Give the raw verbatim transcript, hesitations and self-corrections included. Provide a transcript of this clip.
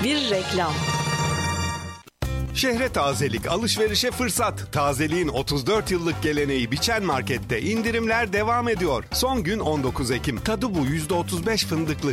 Bir reklam. Şehre tazelik, alışverişe fırsat. Tazeliğin otuz dört yıllık geleneği Biçen Market'te indirimler devam ediyor. Son gün on dokuz Ekim. Tadı bu yüzde otuz beş fındıklı